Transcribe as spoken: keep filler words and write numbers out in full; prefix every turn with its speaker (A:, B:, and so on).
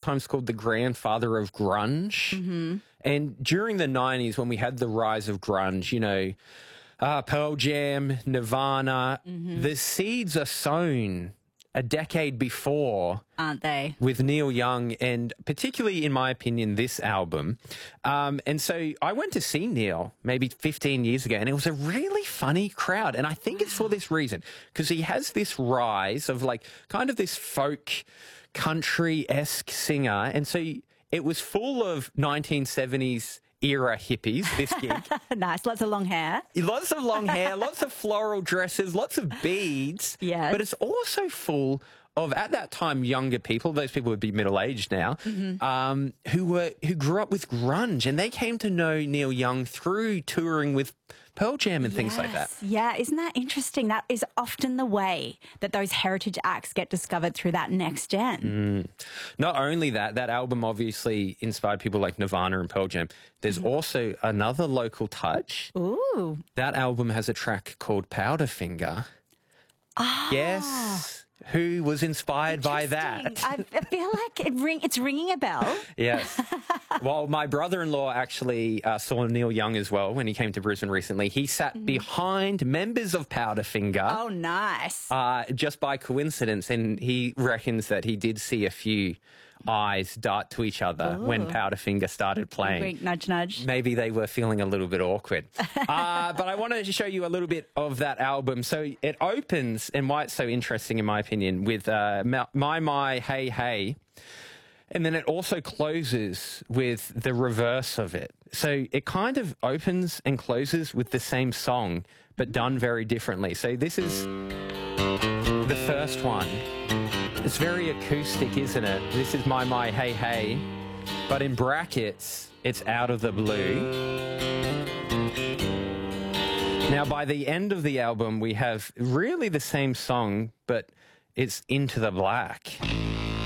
A: sometimes called the grandfather of grunge. Mm-hmm. And during the nineties, when we had the rise of grunge, you know, uh, Pearl Jam, Nirvana, mm-hmm. the seeds are sown a decade before,
B: aren't they?
A: With Neil Young, and particularly, in my opinion, this album. Um, and so I went to see Neil maybe fifteen years ago, and it was a really funny crowd. And I think it's for this reason, because he has this rise of like kind of this folk country-esque singer. And so it was full of nineteen seventies era hippies, this gig.
B: Nice. Lots of long hair.
A: Lots of long hair, lots of floral dresses, lots of beads.
B: Yes.
A: But it's also full of, at that time, younger people, those people would be middle-aged now, mm-hmm. um, who were who grew up with grunge, and they came to know Neil Young through touring with Pearl Jam and
B: yes.
A: things like that.
B: Yeah, isn't that interesting? That is often the way that those heritage acts get discovered through that next gen.
A: Mm. Not only that, that album obviously inspired people like Nirvana and Pearl Jam. There's mm-hmm. also another local touch.
B: Ooh.
A: That album has a track called Powderfinger.
B: Ah.
A: Yes. Who was inspired by that?
B: I, I feel like it ring, it's ringing a bell.
A: Yes. Well, my brother-in-law actually uh, saw Neil Young as well when he came to Brisbane recently. He sat mm. behind members of Powderfinger.
B: Oh, nice.
A: Uh, just by coincidence, and he reckons that he did see a few eyes dart to each other Ooh. when Powderfinger started playing.
B: Wink, nudge, nudge. Maybe
A: they were feeling a little bit awkward. uh, but I wanted to show you a little bit of that album. So it opens, and why it's so interesting in my opinion, with uh, My My Hey Hey. And then it also closes with the reverse of it. So it kind of opens and closes with the same song, but done very differently. So this is the first one. It's very acoustic, isn't it? This is My My Hey Hey, but in brackets, it's Out of the Blue. Now, by the end of the album, we have really the same song, but it's Into the Black.